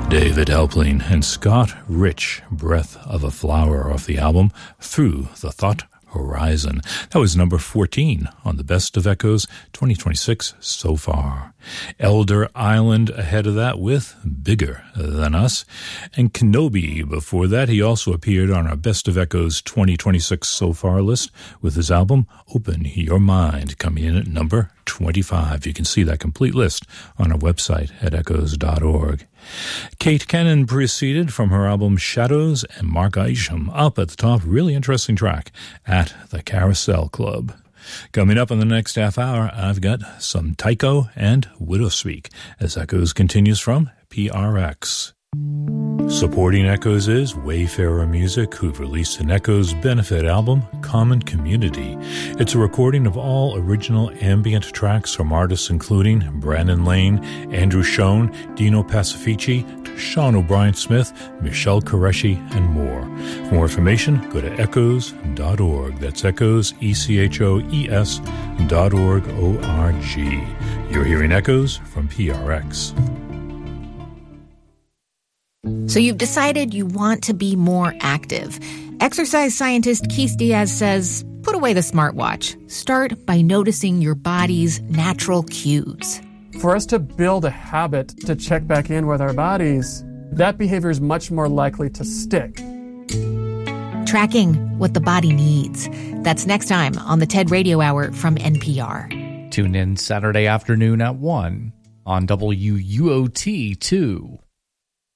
David Helpling and Scott Rich, Breath of a Flower, off the album Through the Thought Horizon. That was number 14 on the Best of Echoes 2026 so far. Elder Island ahead of that with Bigger Than Us. And Kenobi before that. He also appeared on our Best of Echoes 2026 so far list with his album Open Your Mind, coming in at number 25. You can see that complete list on our website at echoes.org. Kate Kennan preceded from her album Shadows, and Mark Isham up at the top. Really interesting track, At the Carousel Club. Coming up in the next half hour, I've got some Tycho and Widowspeak as Echoes continues from PRX. Supporting Echoes is Wayfarer Music, who've released an Echoes benefit album, Common Community. It's a recording of all original ambient tracks from artists including Brandon Lane, Andrew Schoen, Dino Pacifici, Sean O'Brien Smith, Michelle Qureshi, and more. For more information, go to echoes.org. That's Echoes, ECHOES.org, O-R-G. You're hearing Echoes from PRX. So you've decided you want to be more active. Exercise scientist Keith Diaz says, put away the smartwatch. Start by noticing your body's natural cues. For us to build a habit to check back in with our bodies, that behavior is much more likely to stick. Tracking what the body needs. That's next time on the TED Radio Hour from NPR. Tune in Saturday afternoon at 1 on WUOT 2.